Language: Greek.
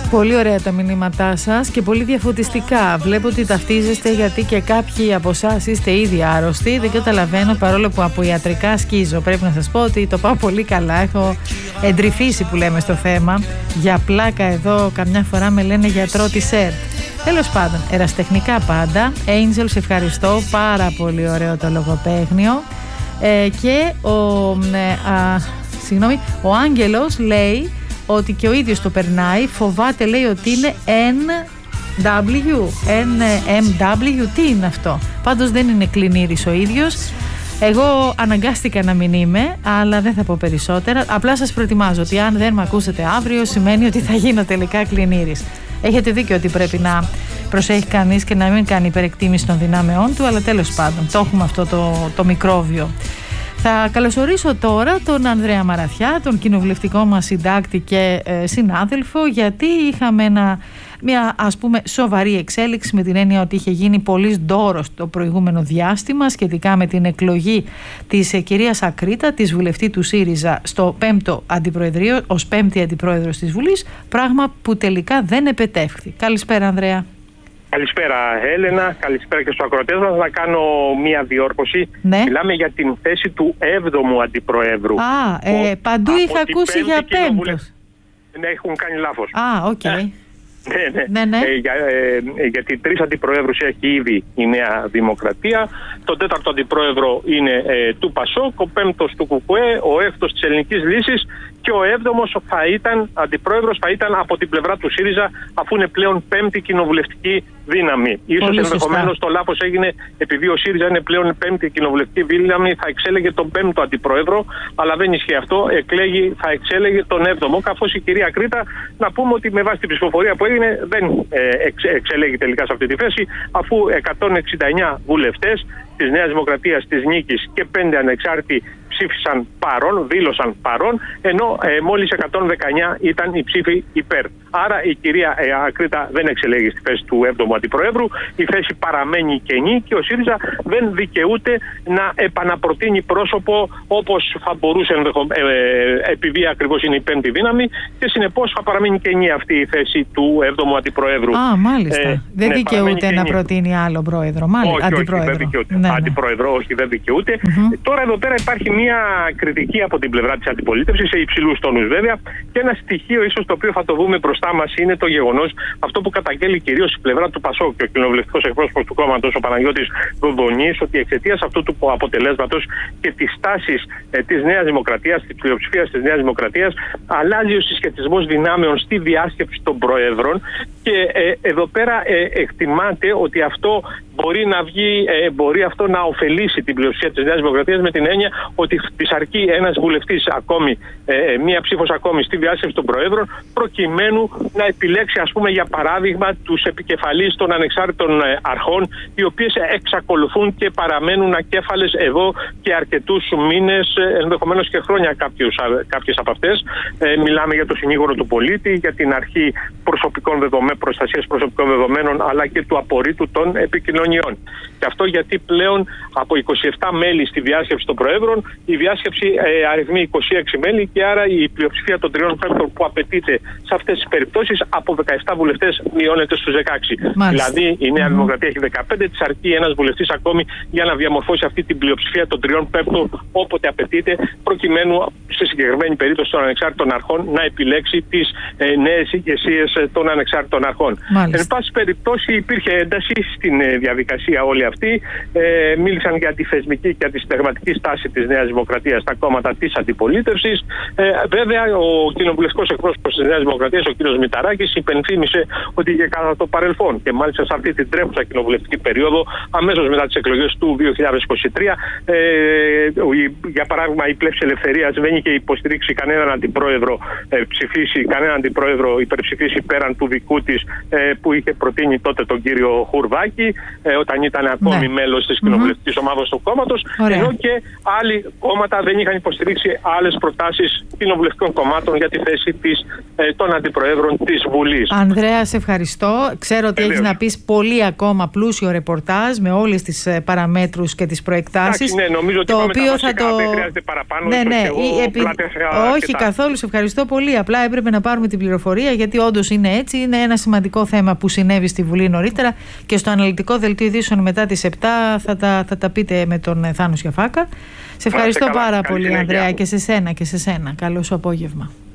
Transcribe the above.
Πολύ ωραία τα μηνύματά σας και πολύ διαφωτιστικά. Βλέπω ότι ταυτίζεστε, γιατί και κάποιοι από εσάς είστε ήδη άρρωστοι. Δεν καταλαβαίνω, παρόλο που από ιατρικά σκίζω. Πρέπει να σας πω ότι το πάω πολύ καλά. Έχω εντρυφήσει, που λέμε, στο θέμα. Για πλάκα εδώ καμιά φορά με λένε γιατρό της ΕΡΤ. Τέλος πάντων, ερασιτεχνικά πάντα. Angel, σε ευχαριστώ. Πάρα πολύ ωραίο το λογοπαίγνιο. Και ο Άγγελος λέει ότι και ο ίδιος το περνάει. Φοβάται, λέει, ότι είναι NMW. Τι είναι αυτό? Πάντως δεν είναι κλινήρης ο ίδιος. Εγώ αναγκάστηκα να μην είμαι, αλλά δεν θα πω περισσότερα. Απλά σας προετοιμάζω ότι αν δεν με ακούσετε αύριο, σημαίνει ότι θα γίνω τελικά κλινήρης. Έχετε δίκιο ότι πρέπει να προσέχει κανείς και να μην κάνει υπερεκτίμηση των δυνάμεών του, αλλά τέλος πάντων το έχουμε αυτό το μικρόβιο. Θα καλωσορίσω τώρα τον Ανδρέα Μαραθιά, τον κοινοβουλευτικό μας συντάκτη και συνάδελφο, γιατί είχαμε μια, ας πούμε, σοβαρή εξέλιξη, με την έννοια ότι είχε γίνει πολύς ντόρος το προηγούμενο διάστημα σχετικά με την εκλογή της κυρίας Ακρίτα, της βουλευτή του ΣΥΡΙΖΑ, στο 5ο αντιπροεδρείο, ως 5η αντιπρόεδρος της Βουλής, πράγμα που τελικά δεν επετεύχθη. Καλησπέρα, Ανδρέα. Καλησπέρα, Έλενα. Καλησπέρα και στους ακροατές μας. Να κάνω μία διόρθωση. Ναι. Μιλάμε για την θέση του 7ου αντιπροέδρου. Παντού είχα ακούσει για 5ος. Ναι, έχουν κάνει λάθος. Οκ. Ναι. Γιατί 3 αντιπροέδρους έχει ήδη η Νέα Δημοκρατία. Τον 4ο αντιπρόεδρο είναι του ΠΑΣΟΚ, ο 5ος του ΚΚΕ, ο 6ος της Ελληνικής Λύσης και ο 7ος αντιπρόεδρος θα ήταν από την πλευρά του ΣΥΡΙΖΑ, αφού είναι πλέον 5η κοινοβουλευτική δύναμη. Ίσως ενδεχομένως το λάθος έγινε επειδή ο ΣΥΡΙΖΑ είναι πλέον 5η κοινοβουλευτική δύναμη, θα εξέλεγε τον 5ο αντιπρόεδρο, αλλά δεν ισχύει αυτό. Θα εξέλεγε τον 7ο, καθώς η κυρία Κρήτα, να πούμε ότι με βάση την ψηφοφορία που έγινε, δεν εξελέγει τελικά σε αυτή τη θέση, αφού 169 βουλευτές της Νέας Δημοκρατίας, της Νίκης και 5 ανεξάρτητοι ψήφισαν παρόν, δήλωσαν παρόν, ενώ μόλις 119 ήταν οι ψήφοι υπέρ. Άρα η κυρία Ακρίτα δεν εξελέγει στη θέση του 7ου αντιπροέδρου, η θέση παραμένει κενή και ο ΣΥΡΙΖΑ δεν δικαιούται να επαναπροτείνει πρόσωπο όπως θα μπορούσε, επειδή ακριβώς είναι η 5η δύναμη, και συνεπώς θα παραμείνει κενή αυτή η θέση του 7ου αντιπροέδρου. Μάλιστα. Δεν δικαιούται να προτείνει άλλο πρόεδρο. Αντιπρόεδρο, όχι, δεν δικαιούται. Τώρα εδώ πέρα υπάρχει μια κριτική από την πλευρά της αντιπολίτευσης, σε υψηλούς τόνους βέβαια, και ένα στοιχείο ίσως το οποίο θα το δούμε μπροστά μας είναι το γεγονός, αυτό που καταγγέλει κυρίως η πλευρά του ΠΑΣΟΚ και ο κοινοβουλευτικός εκπρόσωπος του κόμματος, ο Παναγιώτης Δοδονής, ότι εξαιτίας αυτού του αποτελέσματος και της τάσης της Νέας Δημοκρατίας, της πλειοψηφίας της Νέας Δημοκρατίας, αλλάζει ο συσχετισμός δυνάμεων στη διάσκεψη των προέδρων και εδώ πέρα εκτιμάται ότι αυτό μπορεί αυτό να ωφελήσει την πλειοψηφία της Νέας Δημοκρατίας, με την έννοια ότι της αρκεί ένας βουλευτής ακόμη, μία ψήφος ακόμη στη διάσκεψη των Προέδρων, προκειμένου να επιλέξει, ας πούμε, για παράδειγμα, τους επικεφαλείς των ανεξάρτητων αρχών, οι οποίες εξακολουθούν και παραμένουν ακέφαλες εδώ και αρκετούς μήνες, ενδεχομένως και χρόνια κάποιες από αυτές. Μιλάμε για το συνήγορο του πολίτη, για την αρχή προστασίας προσωπικών δεδομένων, αλλά και του απορρίτου των επικοινωνιών. Και αυτό γιατί πλέον από 27 μέλη στη διάσκεψη των Προέδρων, η διάσκεψη αριθμεί 26 μέλη και άρα η πλειοψηφία των 3/4 που απαιτείται σε αυτές τις περιπτώσεις από 17 βουλευτές μειώνεται στους 16. Μάλιστα. Δηλαδή η Νέα Δημοκρατία έχει 15, της αρκεί ένας βουλευτής ακόμη για να διαμορφώσει αυτή την πλειοψηφία των 3/4 όποτε απαιτείται, προκειμένου σε συγκεκριμένη περίπτωση των ανεξάρτητων αρχών να επιλέξει τις νέες ηγεσίες των ανεξάρτητων αρχών. Μάλιστα. Εν πάση περιπτώσει υπήρχε ένταση στην διαδικασία όλη αυτή. Μίλησαν για τη θεσμική και τη συνταγματική στάση της Νέας Δημοκρατίας στα κόμματα της αντιπολίτευσης. Βέβαια, ο κοινοβουλευτικός εκπρόσωπος της Νέας Δημοκρατίας, ο κ. Μηταράκης, υπενθύμησε ότι και κατά το παρελθόν και μάλιστα σε αυτή την τρέχουσα κοινοβουλευτική περίοδο, αμέσως μετά τις εκλογές του 2023, για παράδειγμα, η Πλεύση Ελευθερίας δεν είχε υποστηρίξει κανέναν αντιπρόεδρο, υπερψηφίσει πέραν του δικού της, που είχε προτείνει τότε τον κύριο Χουρβάκη, όταν ήταν ακόμη μέλος της κοινοβουλευτικής ομάδας του κόμματος, ενώ και άλλοι κόμματα δεν είχαν υποστηρίξει άλλες προτάσεις κοινοβουλευτικών κομμάτων για τη θέση των αντιπροέδρων της Βουλής. Ανδρέα, σε ευχαριστώ. Ξέρω ότι έχεις να πεις πολύ ακόμα πλούσιο ρεπορτάζ με όλες τις παραμέτρους και τις προεκτάσεις. Ναι, νομίζω ότι δεν χρειάζεται παραπάνω. Όχι καθόλου, σε ευχαριστώ πολύ. Απλά έπρεπε να πάρουμε την πληροφορία, γιατί όντως όντως είναι έτσι. Είναι ένα σημαντικό θέμα που συνέβη στη Βουλή νωρίτερα και στο αναλυτικό δελτίο ειδήσεων μετά τις 7 θα τα πείτε με τον Θάνο Σιαφάκα. Σε ευχαριστώ πάρα πολύ, Ανδρέα, και σε σένα. Καλό σου απόγευμα.